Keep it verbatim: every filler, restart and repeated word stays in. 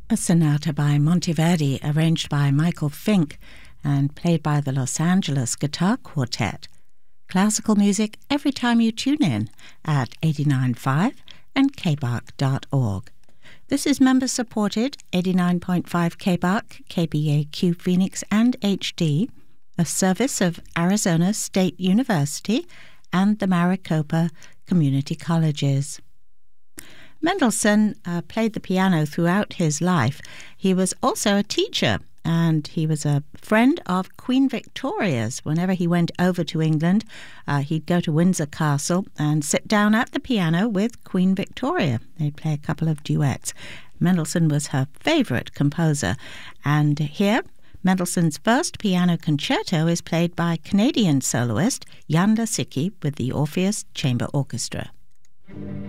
A sonata by Monteverdi, arranged by Michael Fink and played by the Los Angeles Guitar Quartet. Classical music every time you tune in at eighty-nine point five and k b a r k dot org. This is member-supported eighty-nine point five K B A R C, K B A Q Phoenix and H D, a service of Arizona State University and the Maricopa Community Colleges. Mendelssohn uh, played the piano throughout his life. He was also a teacher, and he was a friend of Queen Victoria's. Whenever he went over to England, uh, he'd go to Windsor Castle and sit down at the piano with Queen Victoria. They'd play a couple of duets. Mendelssohn was her favorite composer, and here Mendelssohn's first piano concerto is played by Canadian soloist Jan Lasicky with the Orpheus Chamber Orchestra.